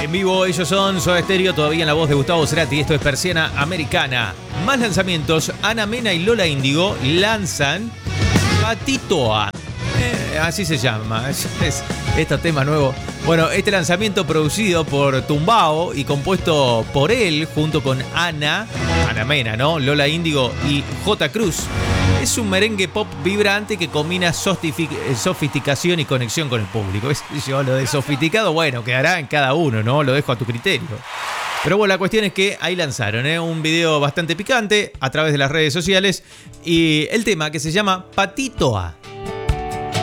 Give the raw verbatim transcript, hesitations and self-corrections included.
En vivo ellos son Soda Stereo, todavía en la voz de Gustavo Cerati. Esto es Persiana Americana. Más lanzamientos. Ana Mena y Lola Índigo lanzan Patitoa. Eh, así se llama. Es, es este tema nuevo. Bueno, este lanzamiento producido por Tumbao y compuesto por él junto con Ana, Ana Mena, ¿no? Lola Índigo y J. Cruz. Es un merengue pop vibrante que combina sofisticación y conexión con el público. Es, yo, lo de sofisticado, bueno, quedará en cada uno, ¿no? Lo dejo a tu criterio. Pero bueno, la cuestión es que ahí lanzaron ¿eh? un video bastante picante a través de las redes sociales y el tema que se llama Patitoa.